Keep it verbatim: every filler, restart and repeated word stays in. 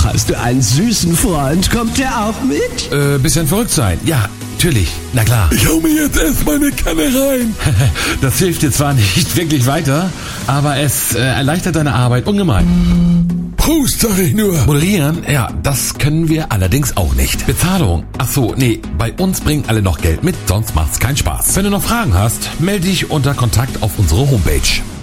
Och, hast du einen süßen Freund? Kommt der auch mit? Äh, bisschen verrückt sein. Ja, natürlich. Na klar. Ich hau mir jetzt erstmal eine Kanne rein. Das hilft dir zwar nicht wirklich weiter, aber es äh, erleichtert deine Arbeit ungemein. Prost, sag ich nur. Moderieren? Ja, das können wir allerdings auch nicht. Bezahlung? Ach so, nee, bei uns bringen alle noch Geld mit, sonst macht's keinen Spaß. Wenn du noch Fragen hast, melde dich unter Kontakt auf unsere Homepage.